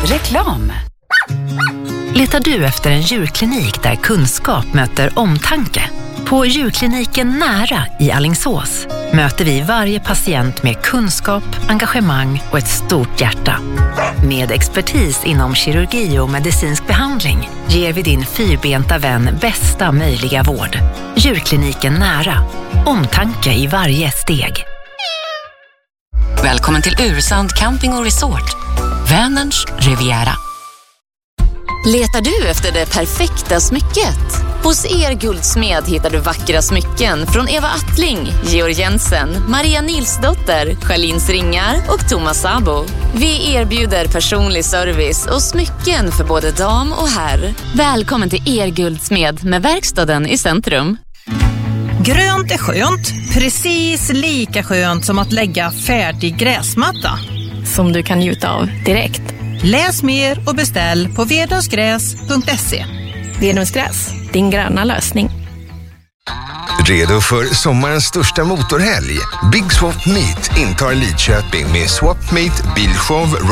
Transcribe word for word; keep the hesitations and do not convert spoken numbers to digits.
Reklam. Letar du efter en djurklinik där kunskap möter omtanke? På djurkliniken Nära i Alingsås möter vi varje patient med kunskap, engagemang och ett stort hjärta. Med expertis inom kirurgi och medicinsk behandling ger vi din fyrbenta vän bästa möjliga vård. Djurkliniken Nära. Omtanke i varje steg. Välkommen till Ursand Camping och Resort. Vänerns Riviera. Letar du efter det perfekta smycket? Hos Er Guldsmed hittar du vackra smycken från Eva Attling, Georg Jensen, Maria Nilsdotter, Charlins Ringar och Thomas Sabo. Vi erbjuder personlig service och smycken för både dam och herr. Välkommen till Er Guldsmed med verkstaden i centrum. Grönt är skönt, precis lika skönt som att lägga färdig gräsmatta. Som du kan njuta av direkt. Läs mer och beställ på vedungsgräs punkt se. Vedungsgräs, din gröna lösning. Redo för sommarens största motorhelg? Big Swap Meet intar Lidköping med Swap Meet, bilshow,